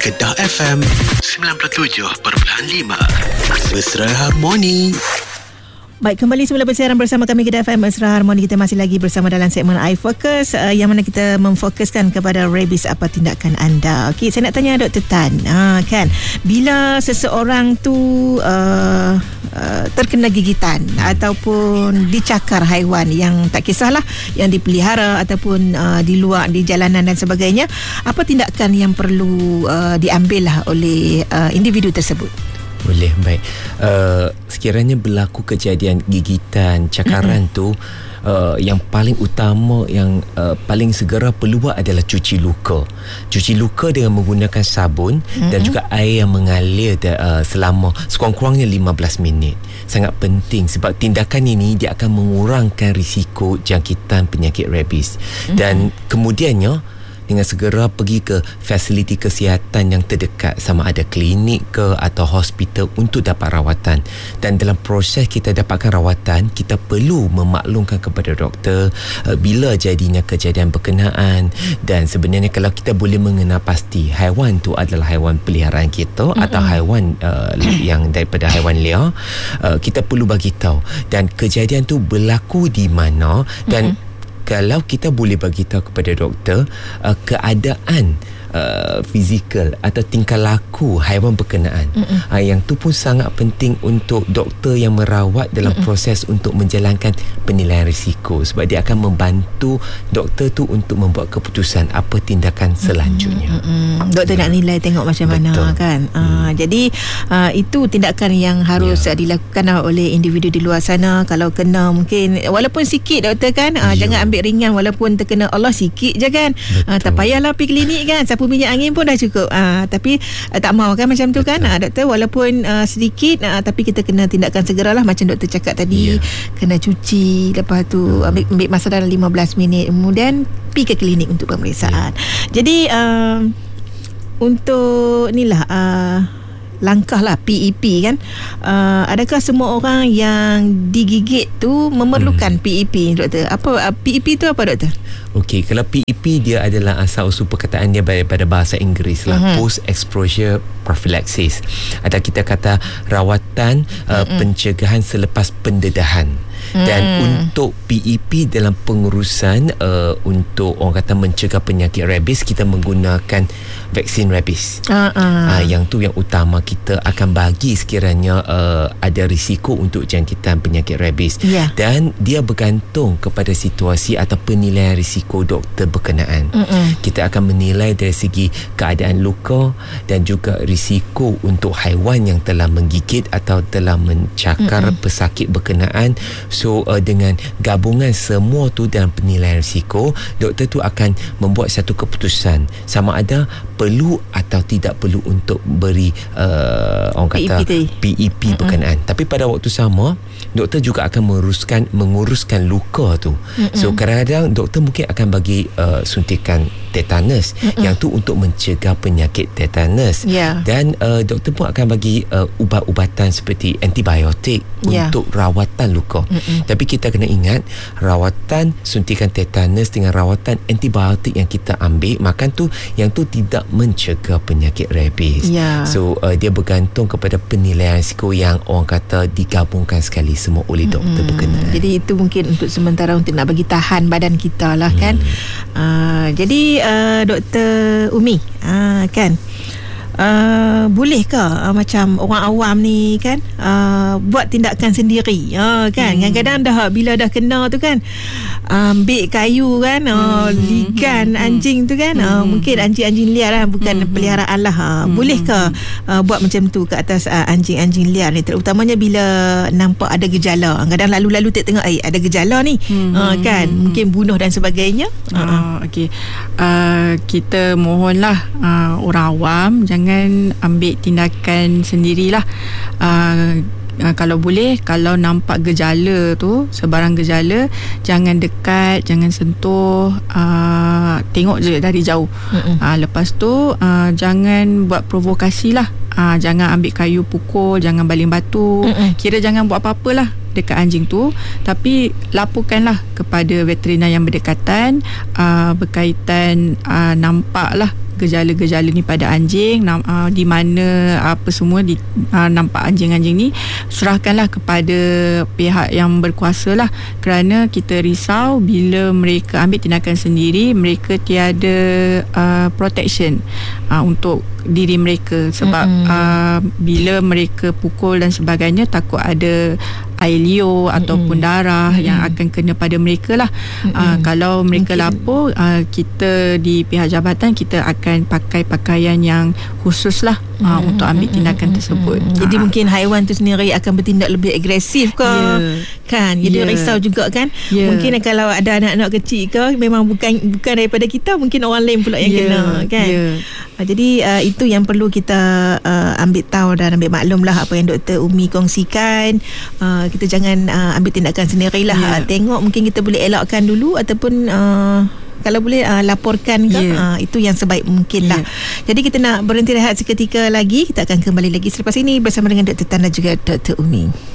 Kedah FM 97.5 Mesra Harmoni. Baik, kembali semula bersiaran bersama kami Kedah FM Mesra Harmoni. Kita masih lagi bersama dalam segmen iFocus, yang mana kita memfokuskan kepada rabies. Apa tindakan anda? Okey, saya nak tanya Dr. Tan, kan, bila seseorang tu terkena gigitan ataupun dicakar haiwan yang tak kisahlah, yang dipelihara ataupun di luar, di jalanan dan sebagainya, apa tindakan yang perlu diambil lah oleh individu tersebut? Boleh, baik. Sekiranya berlaku kejadian gigitan, cakaran tu, yang paling utama, yang paling segera perlu buat adalah cuci luka. Cuci luka dengan menggunakan sabun dan juga air yang mengalir selama sekurang-kurangnya 15 minit. Sangat penting sebab tindakan ini dia akan mengurangkan risiko jangkitan penyakit rabies. Dan kemudiannya dengan segera pergi ke fasiliti kesihatan yang terdekat, sama ada klinik ke atau hospital untuk dapat rawatan. Dan dalam proses kita dapatkan rawatan, kita perlu memaklumkan kepada doktor bila jadinya kejadian berkenaan. Dan sebenarnya kalau kita boleh mengenal pasti haiwan tu adalah haiwan peliharaan kita atau haiwan yang daripada haiwan liar, kita perlu bagi tahu dan kejadian tu berlaku di mana. Dan kalau kita boleh bagi tahu kepada doktor keadaan fizikal atau tingkah laku haiwan berkenaan, yang tu pun sangat penting untuk doktor yang merawat dalam proses untuk menjalankan penilaian risiko, sebab dia akan membantu doktor tu untuk membuat keputusan apa tindakan selanjutnya. Doktor nak nilai tengok macam mana. Betul. Kan. Jadi itu tindakan yang harus dilakukan oleh individu di luar sana. Kalau kena mungkin walaupun sikit doktor kan, jangan ambil ringan, walaupun terkena Allah sikit je kan. Tak payahlah pergi klinik kan, sapu minyak angin pun dah cukup. Tapi tak mau kan macam tu. Betul. Kan doktor, walaupun sedikit, tapi kita kena tindakan segeralah macam doktor cakap tadi. Kena cuci, lepas tu ambil masa dalam 15 minit, kemudian pergi ke klinik untuk pemeriksaan. Jadi untuk inilah langkah lah PEP kan. Adakah semua orang yang digigit tu memerlukan PEP, doktor? Apa PEP tu apa, doktor? Okey, kalau PEP dia adalah asal usul perkataan dia daripada bahasa Inggeris lah, post exposure prophylaxis, atau kita kata rawatan pencegahan selepas pendedahan. Dan untuk PEP dalam pengurusan untuk orang kata mencegah penyakit rabies, kita menggunakan vaksin rabies. Yang tu yang utama, kita akan bagi sekiranya ada risiko untuk jangkitan penyakit rabies. Dan dia bergantung kepada situasi atau penilaian risiko doktor berkenaan. Kita akan menilai dari segi keadaan luka dan juga risiko untuk haiwan yang telah menggigit atau telah mencakar pesakit berkenaan. So dengan gabungan semua tu dalam penilaian risiko, doktor tu akan membuat satu keputusan sama ada perlu atau tidak perlu untuk beri orang kata PEP berkenaan. Tapi pada waktu sama, doktor juga akan menguruskan luka tu. So kadang-kadang doktor mungkin akan bagi suntikan tetanus, yang tu untuk mencegah penyakit tetanus. Dan doktor pun akan bagi ubat-ubatan seperti antibiotik untuk rawatan luka. Tapi kita kena ingat, rawatan suntikan tetanus dengan rawatan antibiotik yang kita ambil makan tu, yang tu tidak mencegah penyakit rabies. So dia bergantung kepada penilaian risiko yang orang kata digabungkan sekali semua oleh doktor berkenaan. Jadi itu mungkin untuk sementara, untuk nak bagi tahan badan kita lah kan. Jadi Dr. Umi, kan, bolehkah macam orang awam ni kan buat tindakan sendiri, kan? Kadang-kadang bila dah kena tu kan, ambil kayu kan, ligan anjing tu kan, mungkin anjing-anjing liar lah, bukan peliharaan lah. Bolehkah buat macam tu ke atas anjing-anjing liar ni, terutamanya bila nampak ada gejala? Kadang lalu-lalu tengok ada gejala ni, kan, mungkin bunuh dan sebagainya. Okey, kita mohonlah orang awam jangan ambil tindakan sendirilah. Kalau boleh, kalau nampak gejala tu, sebarang gejala, jangan dekat, jangan sentuh, tengok je dari jauh. Lepas tu jangan buat provokasi lah. Jangan ambil kayu pukul, jangan baling batu, kira jangan buat apa-apalah dekat anjing tu. Tapi laporkanlah kepada veteriner yang berdekatan berkaitan nampak lah gejala-gejala ni pada anjing, di mana apa semua nampak anjing-anjing ni, serahkanlah kepada pihak yang berkuasa lah, kerana kita risau bila mereka ambil tindakan sendiri, mereka tiada protection untuk diri mereka, sebab bila mereka pukul dan sebagainya, takut ada air liur ataupun darah yang akan kena pada mereka lah. Kalau mereka lapor, kita di pihak jabatan kita akan pakai pakaian yang khusus lah untuk ambil tindakan tersebut. Jadi mungkin haiwan tu sendiri akan bertindak lebih agresif ke, kan? Jadi risau juga kan. Mungkin kalau ada anak-anak kecil ke, memang bukan daripada kita, mungkin orang lain pula yang kena, kan? Jadi itu yang perlu kita ambil tahu dan ambil maklum lah apa yang Dr. Umi kongsikan. Kita jangan ambil tindakan sendirilah. Tengok mungkin kita boleh elakkan dulu, ataupun kalau boleh laporkan ke. Itu yang sebaik mungkin lah. Jadi kita nak berhenti rehat seketika lagi. Kita akan kembali lagi selepas ini bersama dengan Dr. Tan dan juga Dr. Umi.